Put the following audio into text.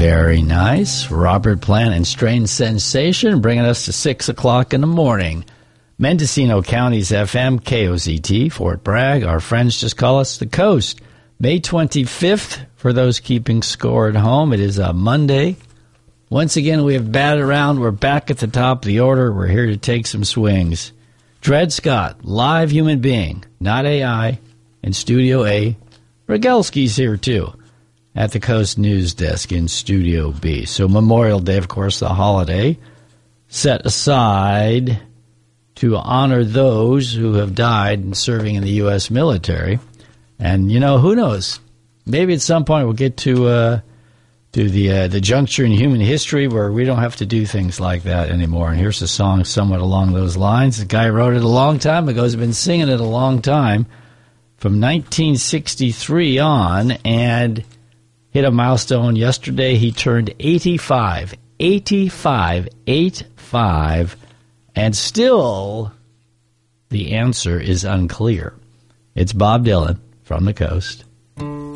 Very nice. Robert Plant and Strange Sensation bringing us to 6 o'clock in the morning. Mendocino County's FM, KOZT, Fort Bragg. Our friends just call us the Coast. May 25th, for those keeping score at home, it is a Monday. Once again, we have batted around. We're back at the top of the order. We're here to take some swings. Dred Scott, live human being, not AI, in Studio A. Rogelski's here, too, at the Coast News Desk in Studio B. So Memorial Day, of course, the holiday, set aside to honor those who have died in serving in the U.S. military. And, you know, who knows? Maybe at some point we'll get to the juncture in human history where we don't have to do things like that anymore. And here's a song somewhat along those lines. The guy wrote it a long time ago. He's been singing it a long time, from 1963 on, and hit a milestone yesterday. He turned 85, and still the answer is unclear. It's Bob Dylan from the Coast.